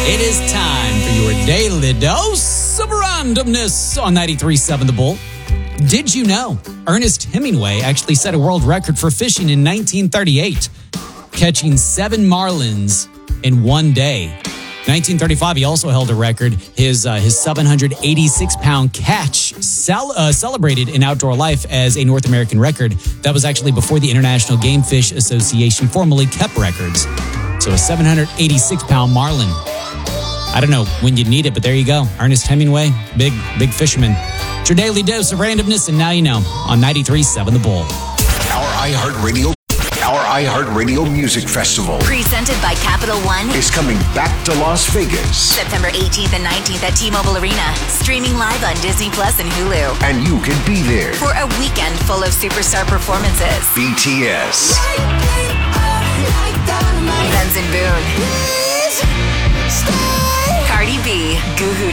It is time for your daily dose of randomness on 93.7 The Bull. Did you know Ernest Hemingway actually set a world record for fishing in 1938, catching 7 marlins in one day? 1935, he also held a record. His 786-pound catch celebrated in outdoor life as a North American record. That was actually before the International Game Fish Association formally kept records. So a 786-pound marlin. I don't know when you need it, but there you go. Ernest Hemingway, big fisherman. It's your daily dose of randomness, and now you know on 93.7 The Bull. Our iHeartRadio Music Festival, presented by Capital One, is coming back to Las Vegas. September 18th and 19th at T-Mobile Arena. Streaming live on Disney Plus and Hulu. And you can be there for a weekend full of superstar performances. BTS, Benson Boone, Cardi B, Goo Goo